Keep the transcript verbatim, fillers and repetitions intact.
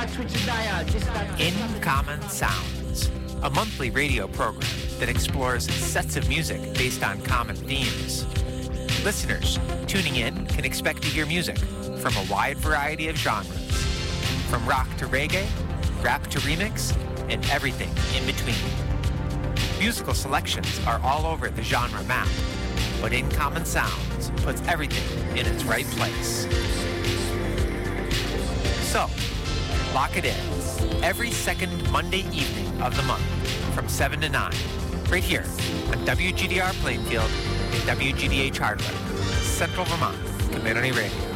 In Common Sounds, a monthly radio program that explores sets of music based on common themes. Listeners tuning in can expect to hear music from a wide variety of genres, from rock to reggae, rap to remix, and everything in between. Musical selections are all over the genre map, but In Common Sounds puts everything in its right place. So, lock it in every second Monday evening of the month from seven to nine, right here on W G D R Plainfield and W G D H Hardwick, Central Vermont Community Radio.